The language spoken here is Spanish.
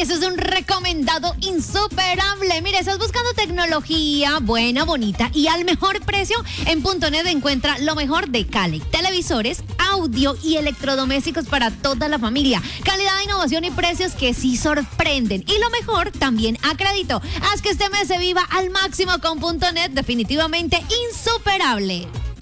Eso es un recomendado insuperable. Mire, estás buscando tecnología buena, bonita y al mejor precio. En .net encuentra lo mejor de Cali. Televisores, audio y electrodomésticos para toda la familia. Calidad, innovación y precios que sí sorprenden. Y lo mejor, también a crédito. Haz que este mes se viva al máximo con .net, definitivamente insuperable.